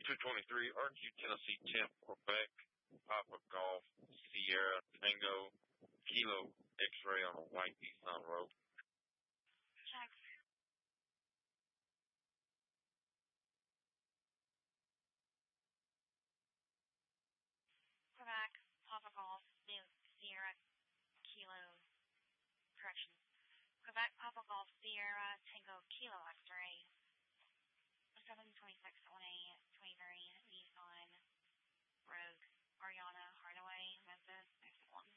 223, RQ Tennessee Temp, Quebec, Papa Golf, Sierra, Tango, Kilo, X-Ray on a white Nissan Rogue. Check. Quebec, Papa Golf, Sierra, Kilo, correction. Quebec, Papa Golf, Sierra, Tango,